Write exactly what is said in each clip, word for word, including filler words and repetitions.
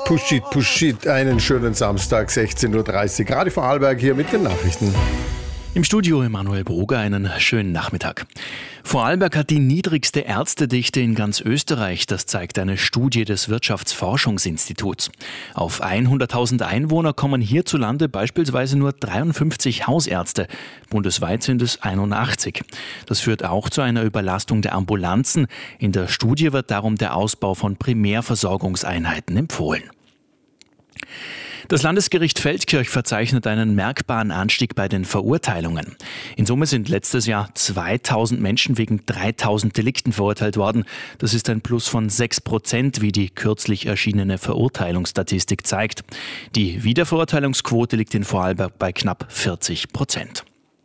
Pushit, Pushit, einen schönen Samstag, sechzehn Uhr dreißig. Radio Vorarlberg hier mit den Nachrichten. Im Studio Emanuel Broger, einen schönen Nachmittag. Vorarlberg hat die niedrigste Ärztedichte in ganz Österreich. Das zeigt eine Studie des Wirtschaftsforschungsinstituts. Auf hunderttausend Einwohner kommen hierzulande beispielsweise nur dreiundfünfzig Hausärzte. Bundesweit sind es einundachtzig. Das führt auch zu einer Überlastung der Ambulanzen. In der Studie wird darum der Ausbau von Primärversorgungseinheiten empfohlen. Das Landesgericht Feldkirch verzeichnet einen merkbaren Anstieg bei den Verurteilungen. In Summe sind letztes Jahr zweitausend Menschen wegen dreitausend Delikten verurteilt worden. Das ist ein Plus von sechs Prozent, wie die kürzlich erschienene Verurteilungsstatistik zeigt. Die Wiederverurteilungsquote liegt in Vorarlberg bei knapp vierzig Prozent.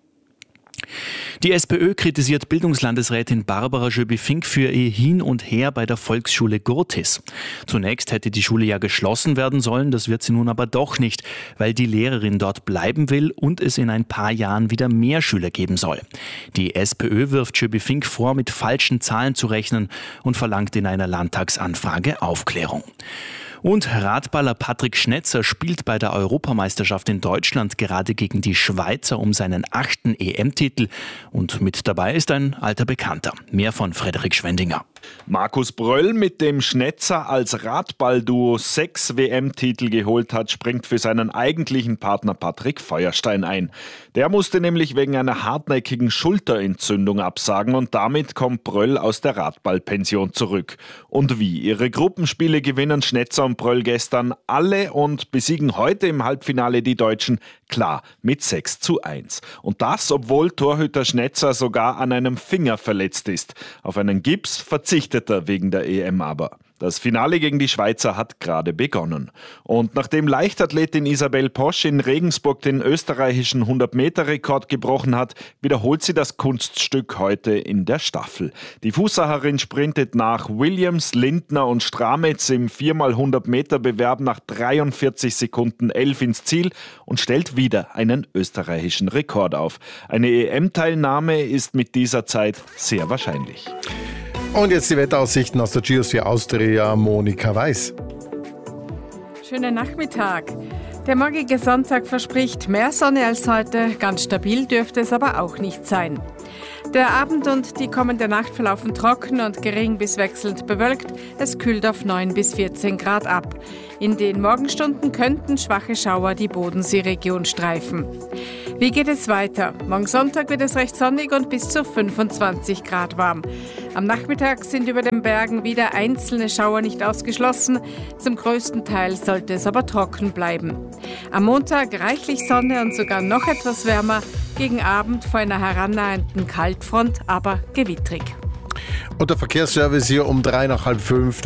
Die SPÖ kritisiert Bildungslandesrätin Barbara Jöbi-Fink für ihr Hin und Her bei der Volksschule Gurtis. Zunächst hätte die Schule ja geschlossen werden sollen, das wird sie nun aber doch nicht, weil die Lehrerin dort bleiben will und es in ein paar Jahren wieder mehr Schüler geben soll. Die SPÖ wirft Jöbi-Fink vor, mit falschen Zahlen zu rechnen und verlangt in einer Landtagsanfrage Aufklärung. Und Radballer Patrick Schnetzer spielt bei der Europameisterschaft in Deutschland gerade gegen die Schweizer um seinen achten E M-Titel. Und mit dabei ist ein alter Bekannter. Mehr von Frederik Schwendinger. Markus Bröll, mit dem Schnetzer als Radballduo sechs W M-Titel geholt hat, springt für seinen eigentlichen Partner Patrick Feuerstein ein. Der musste nämlich wegen einer hartnäckigen Schulterentzündung absagen und damit kommt Bröll aus der Radballpension zurück. Und wie? Ihre Gruppenspiele gewinnen Schnetzer und Bröll gestern alle und besiegen heute im Halbfinale die Deutschen, klar, mit sechs zu eins. Und das, obwohl Torhüter Schnetzer sogar an einem Finger verletzt ist. Auf einen Gips verzichtet er wegen der E M aber. Das Finale gegen die Schweizer hat gerade begonnen. Und nachdem Leichtathletin Isabel Posch in Regensburg den österreichischen hundert-Meter-Rekord gebrochen hat, wiederholt sie das Kunststück heute in der Staffel. Die Fußsacherin sprintet nach Williams, Lindner und Strametz im vier mal hundert Meter Bewerb nach dreiundvierzig Sekunden elf ins Ziel und stellt wieder einen österreichischen Rekord auf. Eine E M-Teilnahme ist mit dieser Zeit sehr wahrscheinlich. Und jetzt die Wetteraussichten aus der Geosphere Austria, Monika Weiß. Schönen Nachmittag. Der morgige Sonntag verspricht mehr Sonne als heute. Ganz stabil dürfte es aber auch nicht sein. Der Abend und die kommende Nacht verlaufen trocken und gering bis wechselnd bewölkt. Es kühlt auf neun bis vierzehn Grad ab. In den Morgenstunden könnten schwache Schauer die Bodenseeregion streifen. Wie geht es weiter? Morgen Sonntag wird es recht sonnig und bis zu fünfundzwanzig Grad warm. Am Nachmittag sind über den Bergen wieder einzelne Schauer nicht ausgeschlossen. Zum größten Teil sollte es aber trocken bleiben. Am Montag reichlich Sonne und sogar noch etwas wärmer. Gegen Abend vor einer herannahenden Kaltfront, aber gewittrig. Und der Verkehrsservice hier um drei nach halb fünf.